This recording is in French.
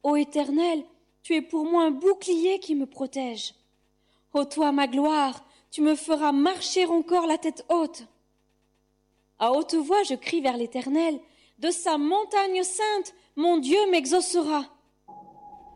Ô Éternel, tu es pour moi un bouclier qui me protège. Ô toi, ma gloire, tu me feras marcher encore la tête haute. À haute voix, je crie vers l'Éternel. De sa montagne sainte, mon Dieu m'exaucera.